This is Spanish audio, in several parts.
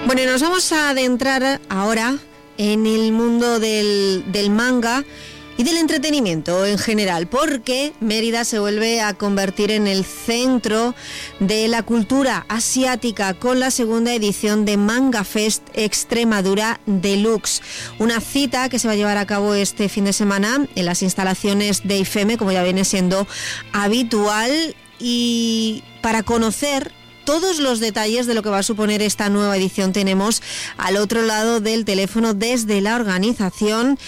Bueno, y nos vamos a adentrar ahora en el mundo del manga y del entretenimiento en general, porque Mérida se vuelve a convertir en el centro de la cultura asiática con la segunda edición de Manga Fest Extremadura Deluxe, una cita que se va a llevar a cabo este fin de semana en las instalaciones de IFEME, como ya viene siendo habitual, y para conocer todos los detalles de lo que va a suponer esta nueva edición tenemos al otro lado del teléfono desde la organización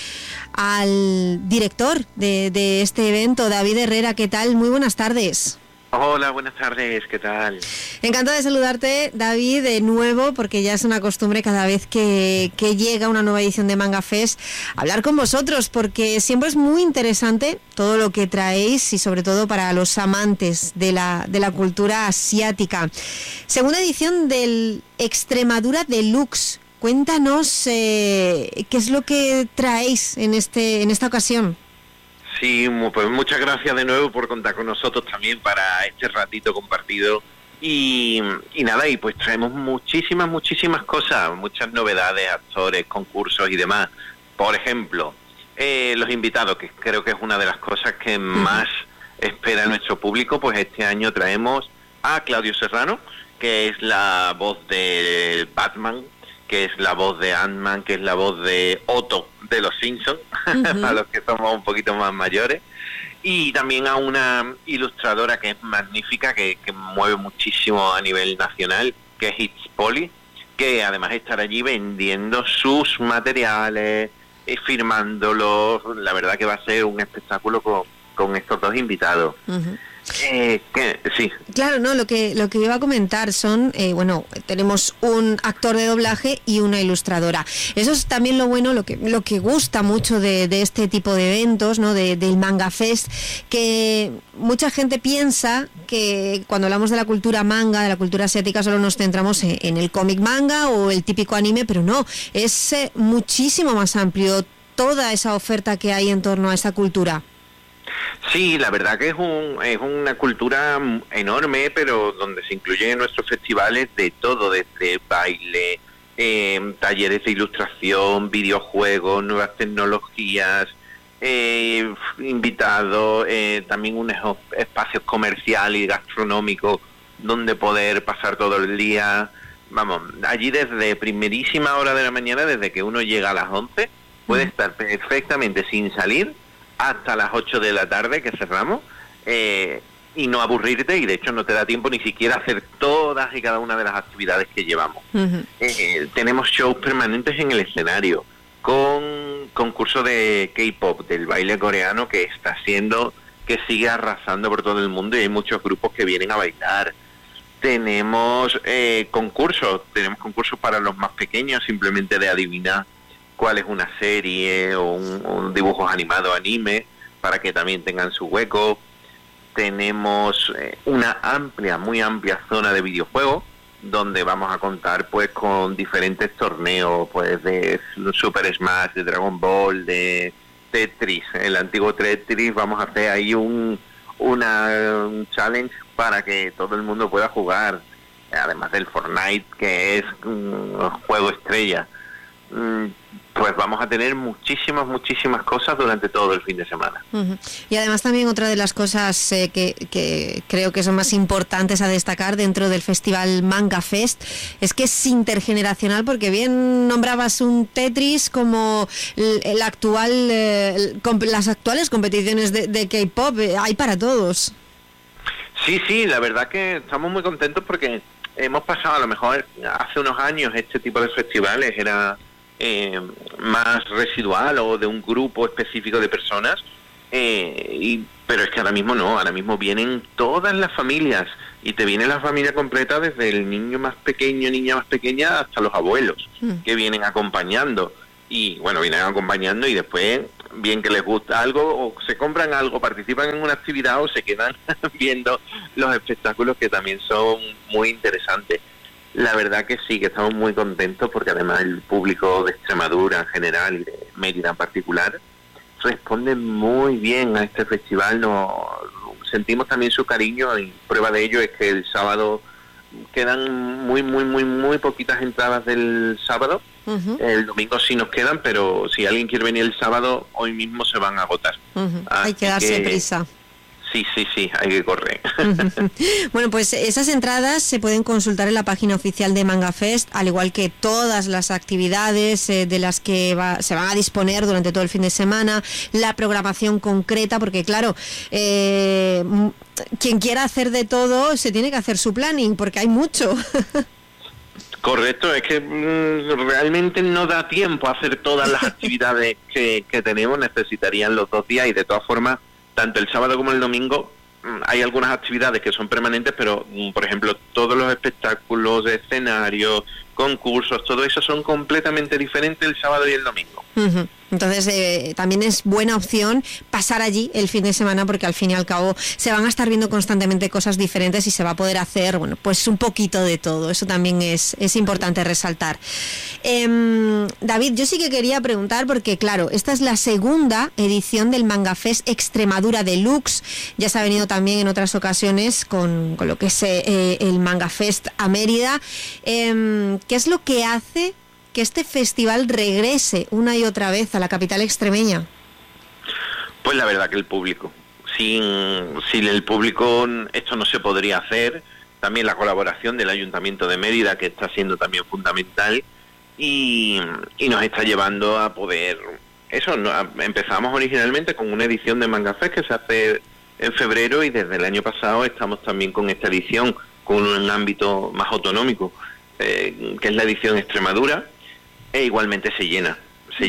al director de este evento, David Herrera. ¿Qué tal? Muy buenas tardes. Hola, buenas tardes, ¿qué tal? Encantada de saludarte, David, de nuevo, porque ya es una costumbre cada vez que llega una nueva edición de Manga Fest hablar con vosotros, porque siempre es muy interesante todo lo que traéis y sobre todo para los amantes de la cultura asiática. Segunda edición del Extremadura Deluxe. Cuéntanos qué es lo que traéis en esta ocasión. Sí, pues muchas gracias de nuevo por contar con nosotros también para este ratito compartido y nada, y pues traemos muchísimas cosas, muchas novedades, actores, concursos y demás. Por ejemplo, los invitados, que creo que es una de las cosas que más espera nuestro público. Pues este año traemos a Claudio Serrano, que es la voz de Batman, que es la voz de Ant-Man, que es la voz de Otto de Los Simpsons, para los que somos un poquito más mayores, y también a una ilustradora que es magnífica, que mueve muchísimo a nivel nacional, que es It's Polly, que además estará allí vendiendo sus materiales, firmándolos. La verdad que va a ser un espectáculo con estos dos invitados. Sí. Claro, no, lo que iba a comentar son, tenemos un actor de doblaje y una ilustradora. Eso es también lo bueno, lo que gusta mucho de este tipo de eventos, ¿no? Del Manga Fest, que mucha gente piensa que cuando hablamos de la cultura manga, de la cultura asiática, solo nos centramos en el cómic manga o el típico anime, pero no, es muchísimo más amplio toda esa oferta que hay en torno a esa cultura. Sí, la verdad que es una cultura enorme, pero donde se incluyen nuestros festivales de todo, desde baile, talleres de ilustración, videojuegos, nuevas tecnologías, invitados, también unos espacios comerciales y gastronómicos donde poder pasar todo el día. Vamos, allí desde primerísima hora de la mañana, desde que uno llega a las 11, puede estar perfectamente sin salir hasta las 8 de la tarde, que cerramos, y no aburrirte, y de hecho no te da tiempo ni siquiera hacer todas y cada una de las actividades que llevamos. Tenemos shows permanentes en el escenario, con concurso de K-pop, del baile coreano, que sigue arrasando por todo el mundo, y hay muchos grupos que vienen a bailar. Tenemos concursos para los más pequeños, simplemente de adivinar cuál es una serie o un dibujos animado, anime, para que también tengan su hueco. Tenemos una muy amplia zona de videojuegos, donde vamos a contar pues con diferentes torneos, pues de Super Smash, de Dragon Ball, de Tetris, el antiguo Tetris. Vamos a hacer ahí un challenge para que todo el mundo pueda jugar, además del Fortnite, que es un juego estrella. Pues vamos a tener muchísimas cosas durante todo el fin de semana. Y además también otra de las cosas que creo que son más importantes a destacar dentro del Festival Manga Fest es que es intergeneracional, porque bien nombrabas un Tetris como las actuales competiciones de K-pop, hay para todos. Sí, la verdad que estamos muy contentos, porque hemos pasado, a lo mejor hace unos años este tipo de festivales era más residual o de un grupo específico de personas, pero es que ahora mismo no, ahora mismo vienen todas las familias, y te viene la familia completa, desde el niño más pequeño, niña más pequeña, hasta los abuelos, que vienen acompañando, y después, bien que les gusta algo, o se compran algo, participan en una actividad, o se quedan viendo los espectáculos, que también son muy interesantes. La verdad que sí, que estamos muy contentos, porque además el público de Extremadura en general y de Mérida en particular responde muy bien a este festival. Sentimos también su cariño, y prueba de ello es que el sábado quedan muy poquitas entradas del sábado. El domingo sí nos quedan, pero si alguien quiere venir el sábado, hoy mismo se van a agotar. Hay que darse prisa. Sí, hay que correr. Bueno, pues esas entradas se pueden consultar en la página oficial de MangaFest, al igual que todas las actividades de las que se van a disponer durante todo el fin de semana, la programación concreta, porque claro, quien quiera hacer de todo se tiene que hacer su planning, porque hay mucho. Correcto, es que realmente no da tiempo a hacer todas las actividades que tenemos, necesitarían los 2 días y de todas formas, tanto el sábado como el domingo hay algunas actividades que son permanentes, pero por ejemplo todos los espectáculos, escenarios, concursos, todo eso son completamente diferentes el sábado y el domingo. Entonces también es buena opción pasar allí el fin de semana, porque al fin y al cabo se van a estar viendo constantemente cosas diferentes y se va a poder hacer, bueno, pues un poquito de todo. Eso también es importante resaltar. David, yo sí que quería preguntar, porque claro, esta es la segunda edición del MangaFest Extremadura Deluxe. Ya se ha venido también en otras ocasiones con lo que es el MangaFest a Mérida. ¿Qué es lo que hace que este festival regrese una y otra vez a la capital extremeña? Pues la verdad que el público. Sin el público esto no se podría hacer. También la colaboración del Ayuntamiento de Mérida, que está siendo también fundamental y nos está llevando a poder... empezamos originalmente con una edición de MangaFest que se hace en febrero, y desde el año pasado estamos también con esta edición con un ámbito más autonómico, que es la edición Extremadura. E igualmente se llena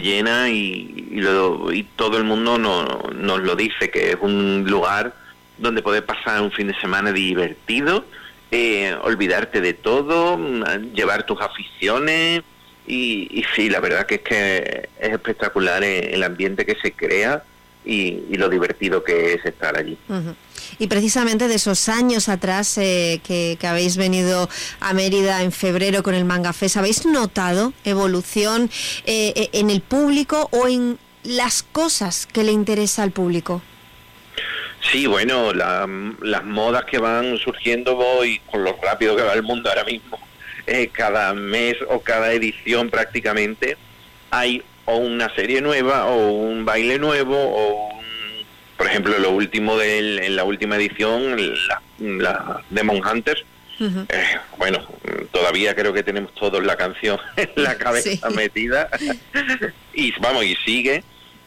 y todo el mundo nos lo dice, que es un lugar donde poder pasar un fin de semana divertido, olvidarte de todo, llevar tus aficiones y sí, la verdad que es espectacular el ambiente que se crea y lo divertido que es estar allí. Y precisamente de esos años atrás que habéis venido a Mérida en febrero con el MangaFest, ¿habéis notado evolución en el público o en las cosas que le interesa al público? Sí, bueno, las modas que van surgiendo y con lo rápido que va el mundo ahora mismo, cada mes o cada edición prácticamente hay o una serie nueva o un baile nuevo o por ejemplo, lo último en la última edición, la Demon Hunters, bueno, todavía creo que tenemos todos la canción en la cabeza metida, y sigue,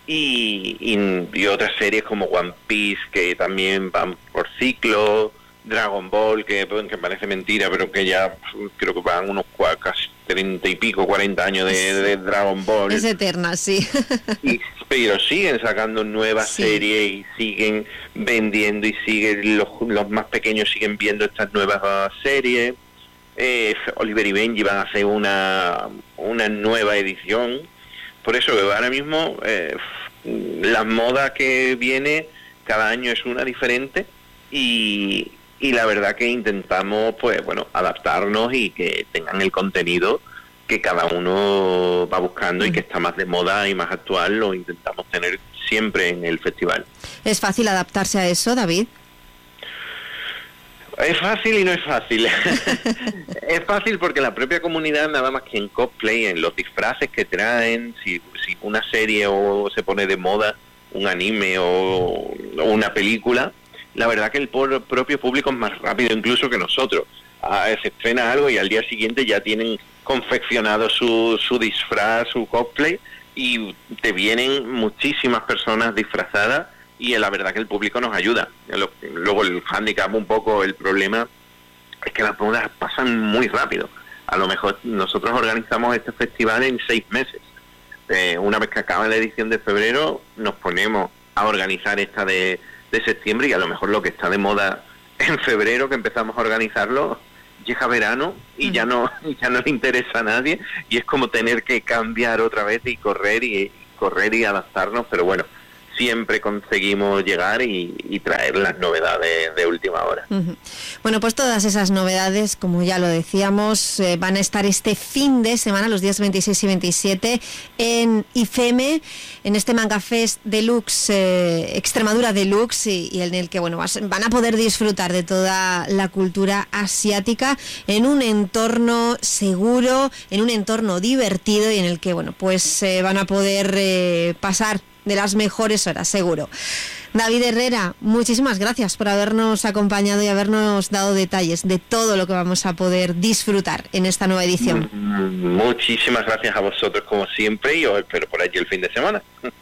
y otras series como One Piece, que también van por ciclos, Dragon Ball, que parece mentira, pero que ya creo que van unos casi 30 y pico, 40 años de Dragon Ball. Es eterna, sí. Pero siguen sacando nuevas series y siguen vendiendo y siguen los más pequeños siguen viendo estas nuevas series. Oliver y Benji van a hacer una nueva edición. Por eso ahora mismo la moda que viene cada año es una diferente y la verdad que intentamos adaptarnos y que tengan el contenido que cada uno va buscando y que está más de moda y más actual, lo intentamos tener siempre en el festival. ¿Es fácil adaptarse a eso, David? Es fácil y no es fácil. Es fácil porque la propia comunidad, nada más que en cosplay, en los disfraces que traen, si una serie o se pone de moda, un anime o una película, la verdad que el propio público es más rápido incluso que nosotros. Se estrena algo y al día siguiente ya tienen confeccionado su disfraz, su cosplay, y te vienen muchísimas personas disfrazadas y la verdad que el público nos ayuda. Luego el hándicap, un poco el problema, es que las modas pasan muy rápido. A lo mejor nosotros organizamos este festival en 6 meses. Una vez que acaba la edición de febrero, nos ponemos a organizar esta de septiembre, y a lo mejor lo que está de moda en febrero, que empezamos a organizarlo, llega verano y ya no le interesa a nadie, y es como tener que cambiar otra vez y correr y adaptarnos. Pero bueno, siempre conseguimos llegar y traer las novedades de última hora. Bueno, pues todas esas novedades, como ya lo decíamos, van a estar este fin de semana, los días 26 y 27, en IFEME, en este Manga Fest Deluxe, Extremadura Deluxe, y en el que van a poder disfrutar de toda la cultura asiática en un entorno seguro, en un entorno divertido y en el que van a poder pasar de las mejores horas, seguro. David Herrera, muchísimas gracias por habernos acompañado y habernos dado detalles de todo lo que vamos a poder disfrutar en esta nueva edición. Muchísimas gracias a vosotros como siempre y os espero por allí el fin de semana.